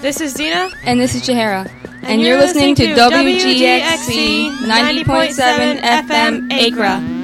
This is Dina. And this is Jahara. And you're listening to WGXC 90.7 FM Acra.